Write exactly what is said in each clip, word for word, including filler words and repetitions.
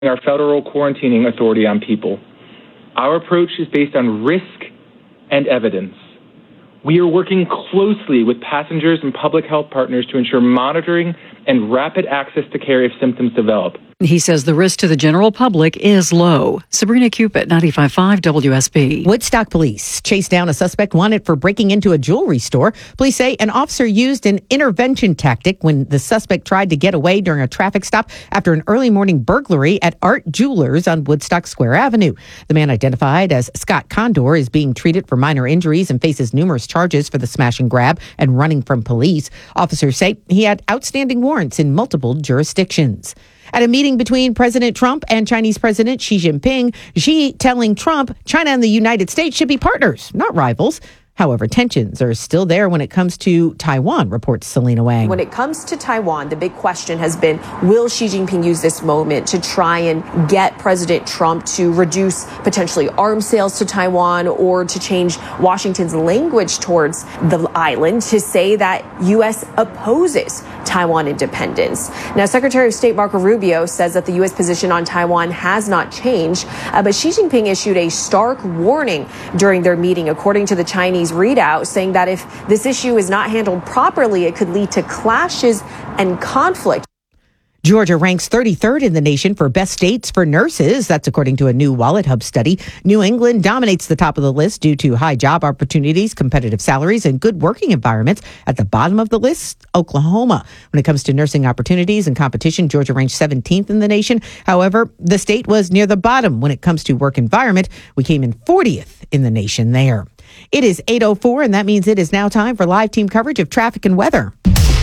our federal quarantining authority on people. Our approach is based on risk and evidence. We are working closely with passengers and public health partners to ensure monitoring and rapid access to care if symptoms develop. He says the risk to the general public is low. Sabrina Cupid, ninety-five point five W S B. Woodstock police chased down a suspect wanted for breaking into a jewelry store. Police say an officer used an intervention tactic when the suspect tried to get away during a traffic stop after an early morning burglary at Art Jewelers on Woodstock Square Avenue. The man, identified as Scott Condor, is being treated for minor injuries and faces numerous charges for the smash and grab and running from police. Officers say he had outstanding warrants in multiple jurisdictions. At a meeting between President Trump and Chinese President Xi Jinping, Xi telling Trump China and the United States should be partners, not rivals. However, tensions are still there when it comes to Taiwan, reports Selena Wang. When it comes to Taiwan, the big question has been, will Xi Jinping use this moment to try and get President Trump to reduce potentially arms sales to Taiwan or to change Washington's language towards the island to say that U S opposes Taiwan independence? Now, Secretary of State Marco Rubio says that the U S position on Taiwan has not changed, uh, but Xi Jinping issued a stark warning during their meeting, according to the Chinese readout, saying that if this issue is not handled properly, it could lead to clashes and conflict. Georgia ranks thirty-third in the nation for best states for nurses. That's according to a new Wallet Hub study. New England dominates the top of the list due to high job opportunities, competitive salaries, and good working environments. At the bottom of the list, Oklahoma. When it comes to nursing opportunities and competition, Georgia ranks seventeenth in the nation. However, the state was near the bottom when it comes to work environment. We came in fortieth in the nation there. It is eight oh four, and that means it is now time for live team coverage of traffic and weather.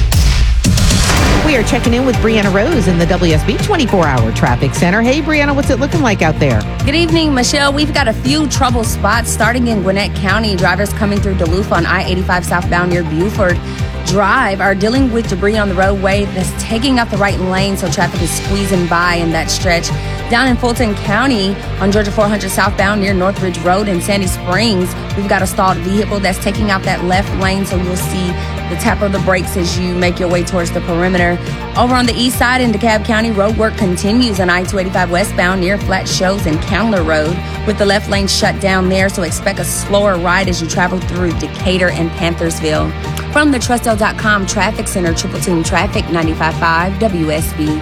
We are checking in with Brianna Rose in the W S B twenty-four hour Traffic Center. Hey, Brianna, what's it looking like out there? Good evening, Michelle. We've got a few trouble spots starting in Gwinnett County. Drivers coming through Duluth on I eighty-five southbound near Buford Drive are dealing with debris on the roadway that's taking up the right lane, so traffic is squeezing by in that stretch. Down in Fulton County on Georgia four hundred southbound near Northridge Road in Sandy Springs, we've got a stalled vehicle that's taking out that left lane, so you'll see the tap of the brakes as you make your way towards the perimeter. Over on the east side in DeKalb County, road work continues on I two eighty-five westbound near Flat Shoals and Candler Road, with the left lane shut down there, so expect a slower ride as you travel through Decatur and Panthersville. From the Trustel dot com Traffic Center, Triple Team Traffic, ninety-five point five W S B.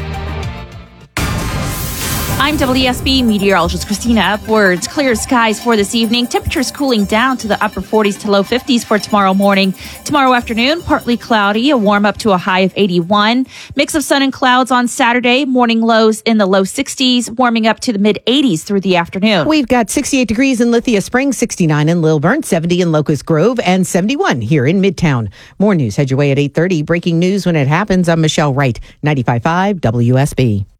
I'm W S B meteorologist Christina Upwards. Clear skies for this evening. Temperatures cooling down to the upper forties to low fifties for tomorrow morning. Tomorrow afternoon, partly cloudy, a warm up to a high of eighty-one. Mix of sun and clouds on Saturday. Morning lows in the low sixties, warming up to the mid eighties through the afternoon. We've got sixty-eight degrees in Lithia Springs, sixty-nine in Lilburn, seventy in Locust Grove, and seventy-one here in Midtown. More news head your way at eight thirty. Breaking news when it happens. I'm Michelle Wright, ninety-five point five W S B.